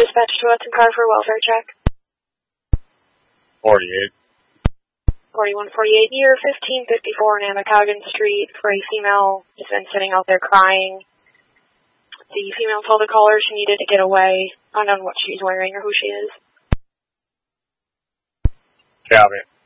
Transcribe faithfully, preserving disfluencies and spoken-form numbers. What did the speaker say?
dispatch to Hudson Car for a welfare check. forty-eight. forty-one forty-eight, year fifteen fifty-four, Namakogan Street, for a female who's been sitting out there crying. The female told the caller she needed to get away, unknown what she's wearing or who she is. Copy.